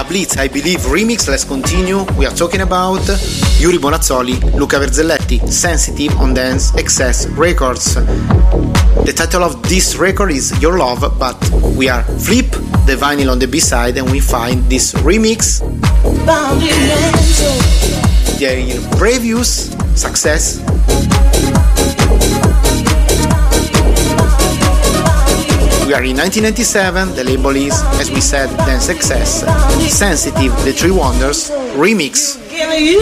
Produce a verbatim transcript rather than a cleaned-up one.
La Blitz, I Believe remix. Let's continue. We are talking about Yuri Bonazzoli, Luca Verzelletti, Sensitive on Dance Excess Records. The title of this record is Your Love, but we are flip the vinyl on the B-side and we find this remix. Their previous success. We are in nineteen ninety-seven, the label is, as we said, Dance Excess. Sensitive, The Three Wonders, remix. Giving you